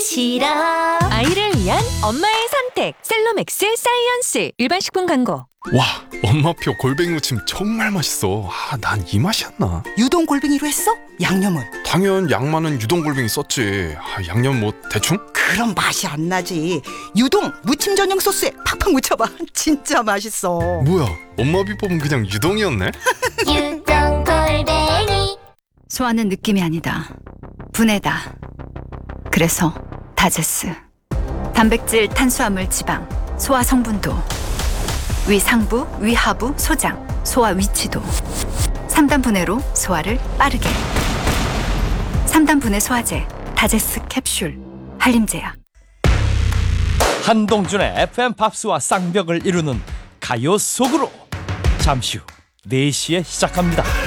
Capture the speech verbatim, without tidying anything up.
싫어. 아이를 위한 엄마의 선택 셀로맥스 사이언스. 일반 식품 광고. 와, 엄마표 골뱅이 무침 정말 맛있어. 아, 난 이 맛이었나? 유동 골뱅이로 했어? 양념은? 당연 양만은 유동 골뱅이 썼지. 아, 양념 뭐 대충? 그럼 맛이 안 나지. 유동 무침 전용 소스에 팍팍 묻혀봐. 진짜 맛있어. 뭐야, 엄마 비법은 그냥 유동이었네? 유동 골뱅이. 소화는 느낌이 아니다. 분해다. 그래서 다제스. 단백질, 탄수화물, 지방, 소화 성분도, 위 상부, 위 하부, 소장, 소화 위치도. 삼 단 분해로 소화를 빠르게. 삼 단 분해 소화제, 다제스 캡슐, 한림제약. 한동준의 에프엠 팝스와 쌍벽을 이루는 가요 속으로 잠시 후 네 시에 시작합니다.